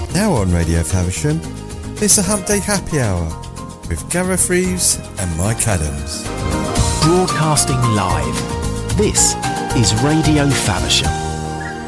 Now on Radio Faversham, it's a Hump Day Happy Hour with Gareth Reeves and Mike Adams. Broadcasting live, this is Radio Faversham.